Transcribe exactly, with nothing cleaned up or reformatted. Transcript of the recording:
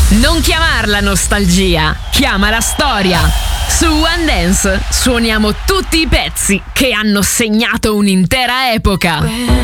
Non chiamarla nostalgia, chiamala storia. Su One Dance suoniamo tutti i pezzi che hanno segnato un'intera epoca.